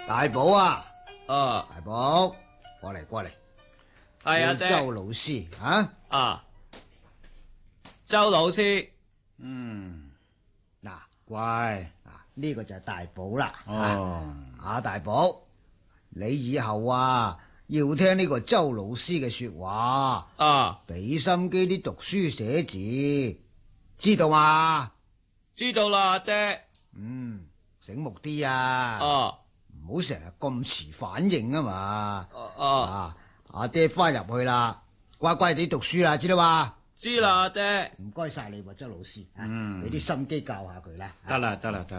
大寶啊， 啊， 大寶，過嚟， 係啊，爹。 周老師啊， 啊，周老師。 嗱，乖，呢個就係大寶啦。 哦， 大寶，你以後要聽呢個周老師嘅說話， 啊， 俾心機啲讀書寫字，知道嘛？ 知道啦，爹。 醒目啲啊！ 啊， 唔好成日咁遲反應啊嘛！阿爹翻入去啦，乖乖地讀書啦，知道嘛？ 知啦，爹。 唔該晒你喎，周老師，俾啲心機教下佢啦。 得啦，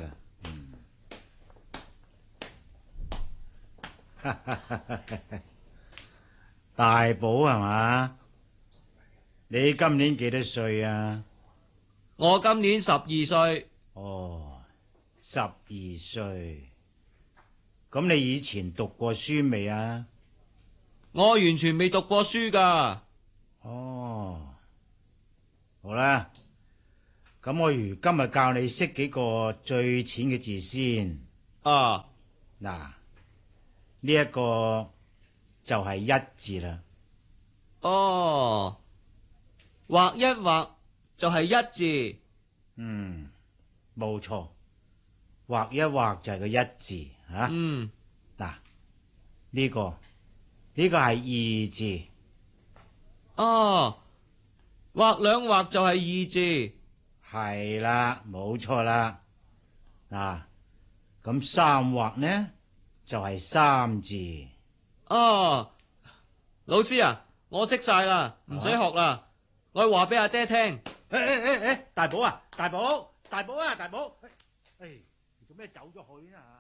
大寶係嘛？你今年幾多歲啊？ 我今年12歲。 哦，12歲。咁你以前讀過書未啊？ 我完全未讀過書噶。 哦，好啦，咁我如今日教你識幾個最淺嘅字先。 啊， 嗱，呢一個就係一字啦。 哦，畫一畫就係一字。 冇錯，畫一畫就係個一字吓。嗱，呢個係二字。 哦，畫兩畫就係二字。 係啦，冇錯啦。嗱，咁三畫呢就係三字。 哦，老師啊，我識晒啦，唔使學啦，我去話俾阿爹聽。 大寶啊，大寶，你做咩走咗去啊？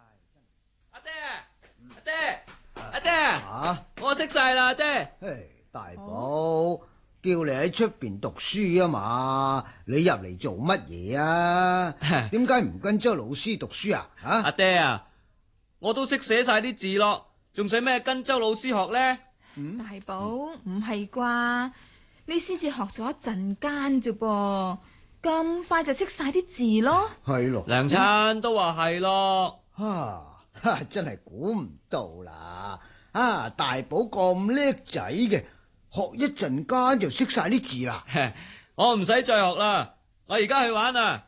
阿爹，我識晒啦，阿爹。 大寶，叫你喺出邊讀書啊嘛，你入嚟做乜嘢啊？點解唔跟周老師讀書啊？ 阿爹啊，我都識寫晒啲字咯，仲使咩跟周老師學呢？ 大寶，唔係啩？你先至學咗一陣間啫噃，咁快就識晒啲字咯？ 係咯， 娘親都話係咯。 真係估唔到啦！大寶咁叻仔嘅，學一陣間就識晒啲字啦。 我唔使再學啦，我而家去玩啦。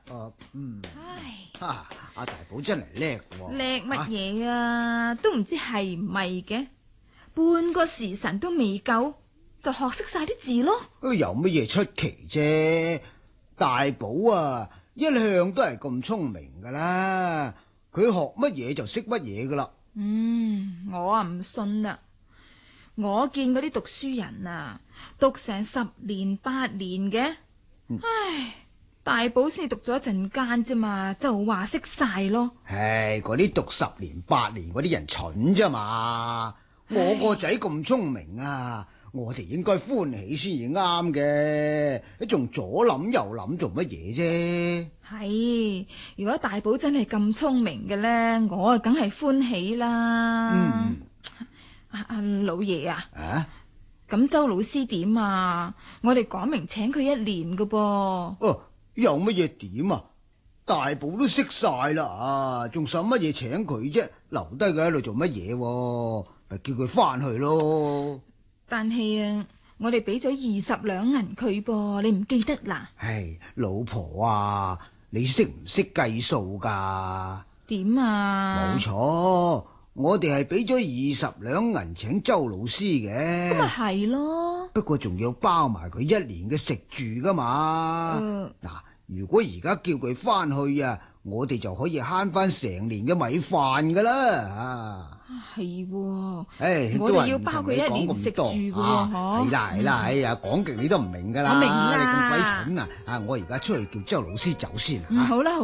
阿大寶真係叻喎！ 叻乜嘢啊？都唔知係唔係嘅，半個時辰都未夠就學識晒啲字咯。 有乜嘢出奇啫？大寶一向都係咁聰明噶啦，佢學乜嘢就識乜嘢噶啦。 我唔信啦。我見嗰啲讀書人讀成10年8年嘅，大寶先讀咗一陣間啫嘛，就話識晒咯。 嗰啲讀10年8年嗰啲人蠢啫嘛。我個仔咁聰明我哋應該歡喜先至啱嘅，你仲左諗右諗做乜嘢啫？ 係，如果大寶真係咁聰明嘅呢，我梗係歡喜啦。老爺咁周老師點啊？我哋講明請佢1年㗎噃。 有乜嘢點啊？大寶都識晒啦仲使乜嘢請佢啫？留低佢喺度做乜嘢？咪叫佢翻去咯。 但係我哋俾咗20兩銀佢噃，你唔記得啦？ 老婆你識唔識計數噶？ 點啊？ 冇錯，我哋係俾咗20兩銀請周老師嘅。 咁咪係咯。 不過仲要包埋佢1年嘅食住噶嘛。如果而家叫佢翻去我哋就可以慳翻成年嘅米飯噶啦。 係，我哋要包佢1年食住㗎喎。係啦，講極你都唔明噶啦。 我明啦。 你咁鬼蠢我而家出去叫周老師走先。 好啦。